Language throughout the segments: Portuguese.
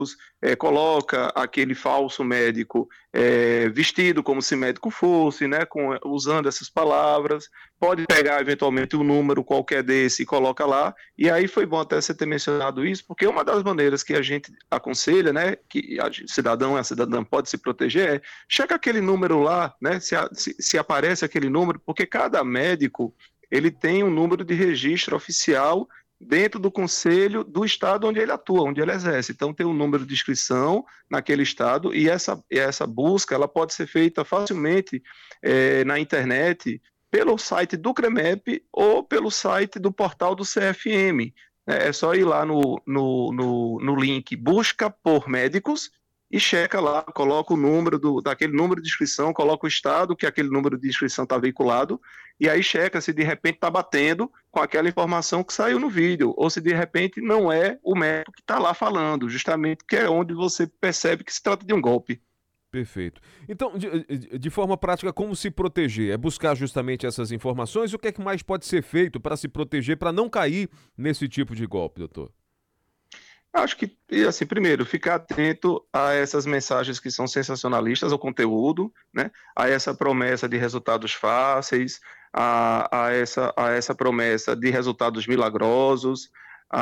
médicos, coloca aquele falso médico vestido como se médico fosse, né, usando essas palavras, pode pegar eventualmente um número qualquer desse e coloca lá, e aí foi bom até você ter mencionado isso, porque uma das maneiras que a gente aconselha, né, que a cidadã pode se proteger checa aquele número lá, né, se aparece aquele número, porque cada médico ele tem um número de registro oficial dentro do conselho do estado onde ele atua, onde ele exerce. Então tem um número de inscrição naquele estado e essa busca ela pode ser feita facilmente na internet pelo site do CREMEP ou pelo site do portal do CFM. É só ir lá no link Busca por Médicos e checa lá, coloca o número daquele número de inscrição, coloca o estado que aquele número de inscrição está veiculado, e aí checa se de repente está batendo com aquela informação que saiu no vídeo, ou se de repente não é o médico que está lá falando, justamente que é onde você percebe que se trata de um golpe. Perfeito. Então, de forma prática, como se proteger? É buscar justamente essas informações? O que é que mais pode ser feito para se proteger, para não cair nesse tipo de golpe, doutor? Acho que, e assim, primeiro, ficar atento a essas mensagens que são sensacionalistas, ao conteúdo, né? A essa promessa de resultados fáceis, a essa promessa de resultados milagrosos,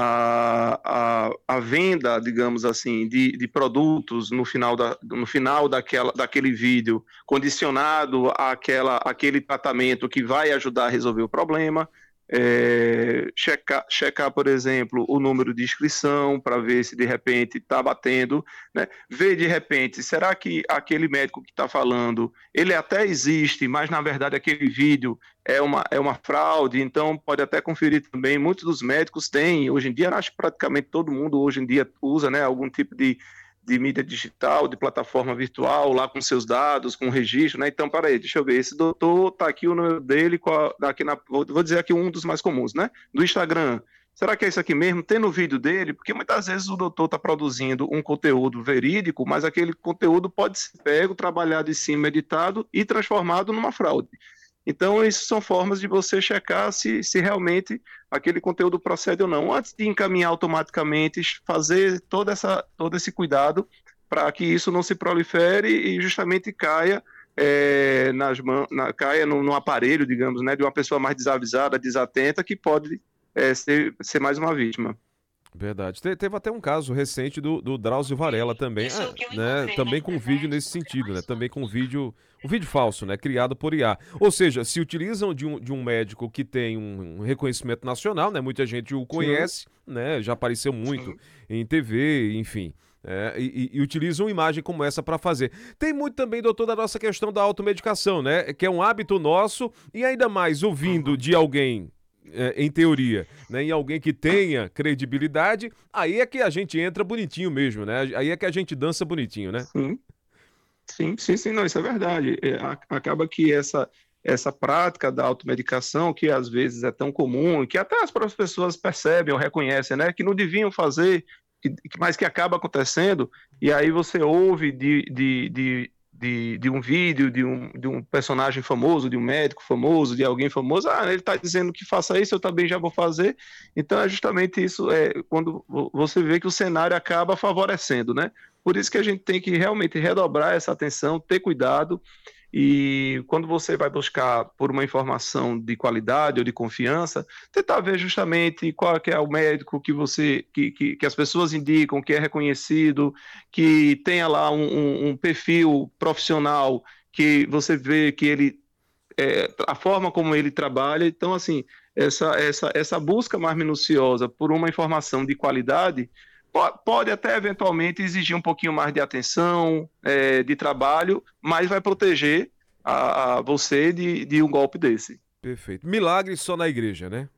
a venda, digamos assim, de produtos no final daquele vídeo, condicionado àquele tratamento que vai ajudar a resolver o problema. Checar, por exemplo, o número de inscrição para ver se de repente está batendo, né? Ver de repente, será que aquele médico que está falando, ele até existe, mas na verdade aquele vídeo é uma fraude, então pode até conferir também, muitos dos médicos têm, hoje em dia, acho que praticamente todo mundo hoje em dia usa, né, algum tipo de mídia digital, de plataforma virtual, lá com seus dados, com registro, né? Então, peraí, deixa eu ver, esse doutor tá aqui o número dele, vou dizer aqui um dos mais comuns, né? Do Instagram. Será que é isso aqui mesmo? Tem no vídeo dele? Porque muitas vezes o doutor está produzindo um conteúdo verídico, mas aquele conteúdo pode ser pego, trabalhado em cima, editado e transformado numa fraude. Então, isso são formas de você checar se realmente aquele conteúdo procede ou não. Antes de encaminhar automaticamente, fazer todo esse cuidado para que isso não se prolifere e justamente caia caia no aparelho, digamos, né, de uma pessoa mais desavisada, desatenta, que pode ser mais uma vítima. Verdade. Teve até um caso recente do Drauzio Varela também, Isso é o que eu né? encontrei na Também com vídeo internet, nesse você não sentido, né? Também com respondeu. um vídeo falso, né? Criado por IA. Ou seja, se utilizam de um médico que tem um reconhecimento nacional, né? Muita gente o Sim, conhece, né? Já apareceu muito sim. em TV, enfim. E utilizam uma imagem como essa para fazer. Tem muito também, doutor, da nossa questão da automedicação, né? Que é um hábito nosso e ainda mais ouvindo Uhum. de alguém, em teoria, né, em alguém que tenha credibilidade, aí é que a gente entra bonitinho mesmo, né? Aí é que a gente dança bonitinho, né? Sim. Sim, sim, sim, não, isso é verdade. Acaba que essa prática da automedicação, que às vezes é tão comum, e que até as próprias pessoas percebem ou reconhecem, né, que não deviam fazer, mas que acaba acontecendo, e aí você ouve de um vídeo, de um personagem famoso, de um médico famoso, de alguém famoso, ele está dizendo que faça isso, eu também já vou fazer. Então é justamente isso, quando você vê que o cenário acaba favorecendo, né? Por isso que a gente tem que realmente redobrar essa atenção, ter cuidado, e quando você vai buscar por uma informação de qualidade ou de confiança, tentar ver justamente qual é que é o médico que as pessoas indicam, que é reconhecido, que tenha lá um perfil profissional que você vê que ele a forma como ele trabalha. Então, assim, essa busca mais minuciosa por uma informação de qualidade pode até eventualmente exigir um pouquinho mais de atenção, de trabalho, mas vai proteger a você de um golpe desse. Perfeito. Milagre só na igreja, né?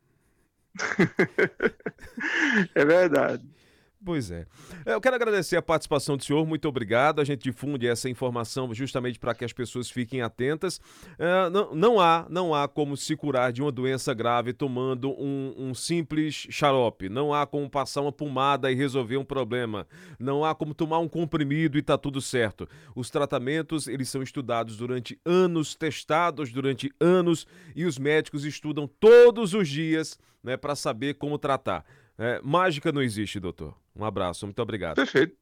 É verdade. Pois é. Eu quero agradecer a participação do senhor, muito obrigado. A gente difunde essa informação justamente para que as pessoas fiquem atentas. Não há como se curar de uma doença grave tomando um simples xarope. Não há como passar uma pomada e resolver um problema. Não há como tomar um comprimido e tá tudo certo. Os tratamentos, eles são estudados durante anos, testados durante anos, e os médicos estudam todos os dias, né, para saber como tratar. Mágica não existe, doutor. Um abraço, muito obrigado. Perfeito.